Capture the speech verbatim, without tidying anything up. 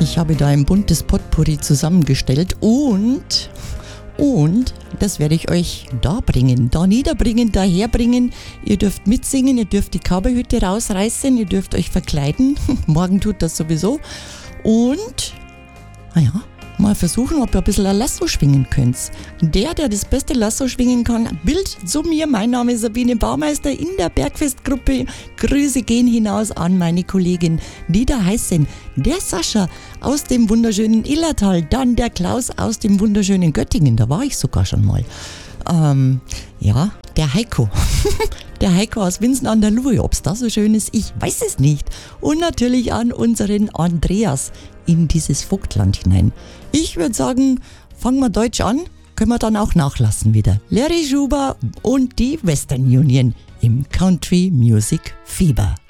Ich habe da ein buntes Potpourri zusammengestellt und, und das werde ich euch da bringen, da niederbringen, daherbringen. Ihr dürft mitsingen, ihr dürft die Cowboyhütte rausreißen, ihr dürft euch verkleiden. Morgen tut das sowieso. Und, naja, mal versuchen, ob ihr ein bisschen ein Lasso schwingen könnt. Der, der das beste Lasso schwingen kann, Bild zu mir. Mein Name ist Sabine Baumeister in der Bergfestgruppe. Grüße gehen hinaus an meine Kollegin, die da heißen der Sascha aus dem wunderschönen Illertal, dann der Klaus aus dem wunderschönen Göttingen, da war ich sogar schon mal. Ähm, ja, der Heiko. Der Heiko aus Winsen an der Luhe. Ob es da so schön ist, ich weiß es nicht. Und natürlich an unseren Andreas in dieses Vogtland hinein. Ich würde sagen, fangen wir Deutsch an, können wir dann auch nachlassen wieder. Larry Schuber und die Western Union im Country Music Fieber.